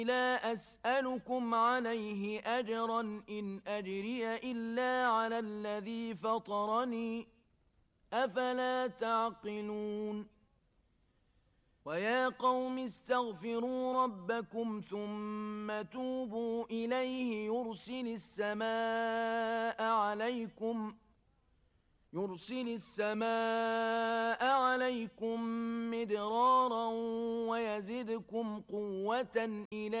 لا أسألكم عليه أجرا إن أجري إلا على الذي فطرني أفلا تعقلون ويا قوم استغفروا ربكم ثم توبوا إليه يرسل السماء عليكم مدرارا ويزدكم قوة إلى